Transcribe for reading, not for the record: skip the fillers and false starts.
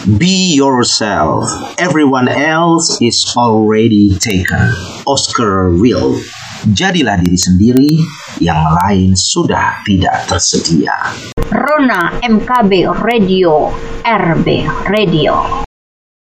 Be yourself. Everyone else is already taken. Oscar Wilde. Jadilah diri sendiri, yang lain sudah tidak tersedia. Rona MKB Radio, RB Radio.